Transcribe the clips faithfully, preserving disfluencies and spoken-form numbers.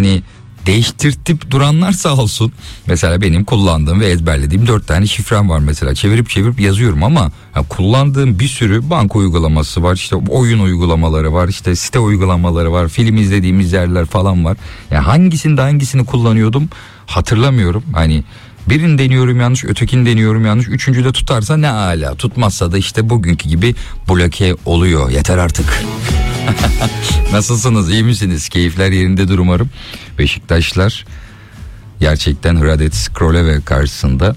hani değiştirtip duranlar sağ olsun. Mesela benim kullandığım ve ezberlediğim dört tane şifrem var mesela. Çevirip çevirip yazıyorum ama ya kullandığım bir sürü banka uygulaması var. İşte oyun uygulamaları var. İşte site uygulamaları var. Film izlediğimiz yerler falan var. Ya hangisinde hangisini kullanıyordum hatırlamıyorum. Hani birini deniyorum yanlış, ötekini deniyorum yanlış. Üçüncü de tutarsa ne ala. Tutmazsa da işte bugünkü gibi bloke oluyor. Yeter artık. Nasılsınız, iyi misiniz? Keyifler yerindedir umarım. Beşiktaşlar gerçekten Hradec Kraljevo karşısında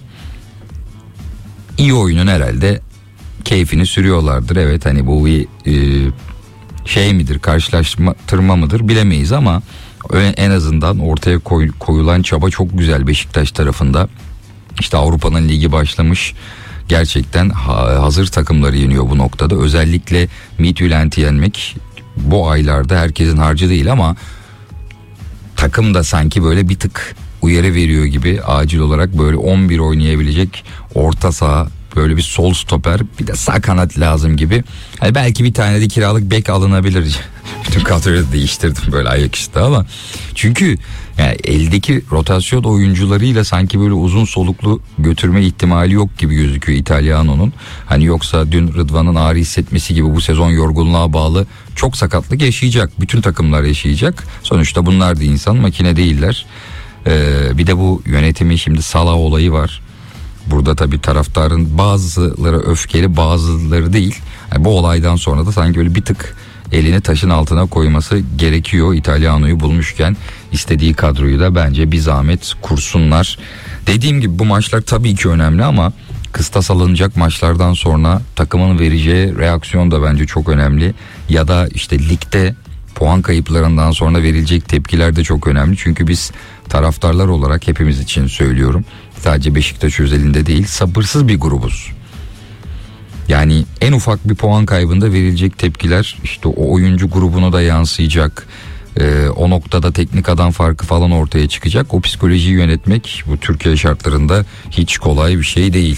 iyi oyunun herhalde keyfini sürüyorlardır. Evet, hani bu bir e, şey midir, karşılaştırma mıdır bilemeyiz ama en azından ortaya koy, koyulan çaba çok güzel Beşiktaş tarafında. İşte Avrupa'nın ligi başlamış. Gerçekten hazır takımları yeniyor bu noktada. Özellikle Midtjylland'i yenmek bu aylarda herkesin harcı değil ama takım da sanki böyle bir tık uyarı veriyor gibi, acil olarak böyle on bir oynayabilecek orta saha, böyle bir sol stoper, bir de sağ kanat lazım gibi. Hani belki bir tane de kiralık bek alınabilir. Bütün kadroyu değiştirdim böyle ayaküstü ama çünkü yani eldeki rotasyon oyuncularıyla sanki böyle uzun soluklu götürme ihtimali yok gibi gözüküyor İtalyano'nun. Hani yoksa dün Rıdvan'ın ağrı hissetmesi gibi bu sezon yorgunluğa bağlı çok sakatlık yaşayacak. Bütün takımlar yaşayacak. Sonuçta bunlar da insan, makine değiller. Ee, bir de bu yönetimi şimdi Salah olayı var. Burada tabii taraftarın bazıları öfkeli, bazıları değil. Yani bu olaydan sonra da sanki böyle bir tık elini taşın altına koyması gerekiyor. İtalyano'yu bulmuşken istediği kadroyu da bence bir zahmet kursunlar. Dediğim gibi bu maçlar tabii ki önemli ama kıstas alınacak maçlardan sonra takımın vereceği reaksiyon da bence çok önemli. Ya da işte ligde puan kayıplarından sonra verilecek tepkiler de çok önemli. Çünkü biz taraftarlar olarak, hepimiz için söylüyorum, sadece Beşiktaş özelinde değil, sabırsız bir grubuz. Yani en ufak bir puan kaybında verilecek tepkiler işte o oyuncu grubuna da yansıyacak. Ee, o noktada teknik adam farkı falan ortaya çıkacak. O psikolojiyi yönetmek bu Türkiye şartlarında hiç kolay bir şey değil.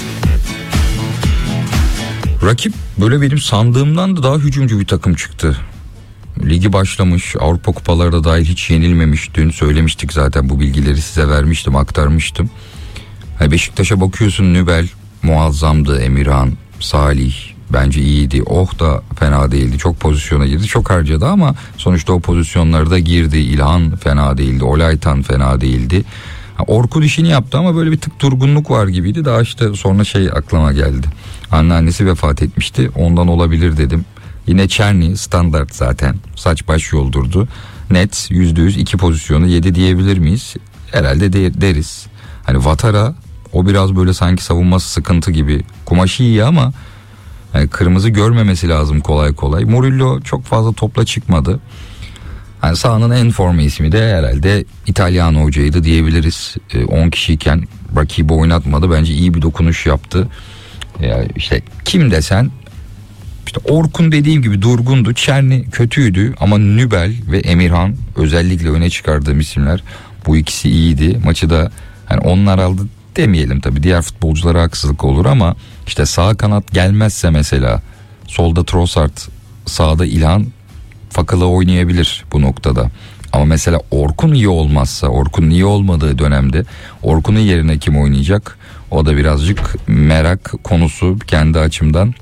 Rakip böyle benim sandığımdan da daha hücumcu bir takım çıktı. Ligi başlamış, Avrupa kupaları da dahil hiç yenilmemiş. Dün söylemiştik zaten, bu bilgileri size vermiştim, aktarmıştım. Yani Beşiktaş'a bakıyorsun, Nübel muazzamdı, Emirhan, Salih bence iyiydi. Oh da fena değildi. Çok pozisyona girdi. Çok harcadı ama sonuçta o pozisyonlara da girdi. İlhan fena değildi. Olaytan fena değildi. Orkun işini yaptı ama böyle bir tık durgunluk var gibiydi. Daha işte sonra şey aklıma geldi. Anneannesi vefat etmişti. Ondan olabilir dedim. Yine Çerni standart zaten. Saç baş yoldurdu. Net yüzde yüz iki pozisyonu yedi diyebilir miyiz? Herhalde de, deriz. Hani Vatara, o biraz böyle sanki savunması sıkıntı gibi. Kumaşı iyi ama yani kırmızı görmemesi lazım kolay kolay. Murillo çok fazla topla çıkmadı. Yani sahanın en forma ismi de herhalde İtalyan hocaydı diyebiliriz. on kişiyken rakibi oynatmadı. Bence iyi bir dokunuş yaptı. Yani işte kim desen, işte Orkun dediğim gibi durgundu. Çerni kötüydü ama Nübel ve Emirhan özellikle öne çıkardığım isimler. Bu ikisi iyiydi. Maçı da hani onlar aldı demeyelim tabii, diğer futbolculara haksızlık olur ama işte sağ kanat gelmezse mesela solda Trossard, sağda İlhan fakıla oynayabilir bu noktada. Ama mesela Orkun iyi olmazsa, Orkun'un iyi olmadığı dönemde Orkun'un yerine kim oynayacak? O da birazcık merak konusu kendi açımdan.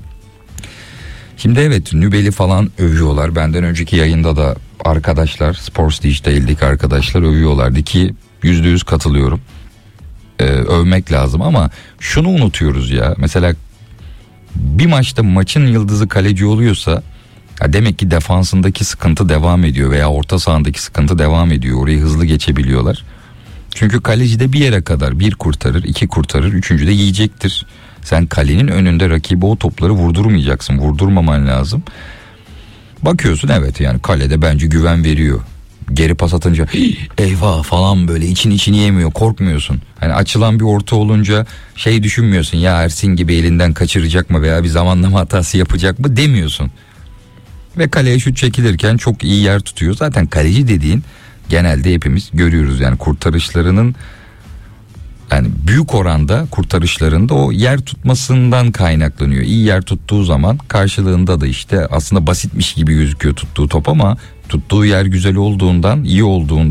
Şimdi evet, Nübel'i falan övüyorlar. Benden önceki yayında da arkadaşlar, Sports Digital'deki arkadaşlar övüyorlardı ki yüzde yüz katılıyorum. Ee, övmek lazım ama şunu unutuyoruz ya. Mesela bir maçta maçın yıldızı kaleci oluyorsa ya demek ki defansındaki sıkıntı devam ediyor veya orta sahandaki sıkıntı devam ediyor. Orayı hızlı geçebiliyorlar. Çünkü kaleci de bir yere kadar bir kurtarır, iki kurtarır, üçüncü de yiyecektir. Sen kalenin önünde rakibe o topları vurdurmayacaksın. Vurdurmaman lazım. Bakıyorsun evet, yani kalede bence güven veriyor. Geri pas atınca eyvah falan böyle için içini yemiyor, korkmuyorsun. Hani açılan bir orta olunca şey düşünmüyorsun ya, Ersin gibi elinden kaçıracak mı veya bir zamanlama hatası yapacak mı demiyorsun. Ve kaleye şut çekilirken çok iyi yer tutuyor. Zaten kaleci dediğin genelde hepimiz görüyoruz yani kurtarışlarının, yani büyük oranda kurtarışlarında o yer tutmasından kaynaklanıyor. İyi yer tuttuğu zaman karşılığında da işte aslında basitmiş gibi gözüküyor tuttuğu top ama tuttuğu yer güzel olduğundan, iyi olduğundan